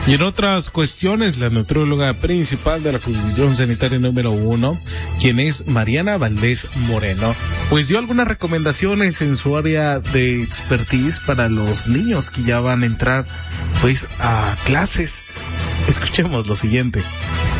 Y en otras cuestiones, la nutrióloga principal de la Jurisdicción Sanitaria número 1, quien es Mariana Valdés Moreno, pues dio algunas recomendaciones en su área de expertise para los niños que ya van a entrar pues a clases. Escuchemos lo siguiente.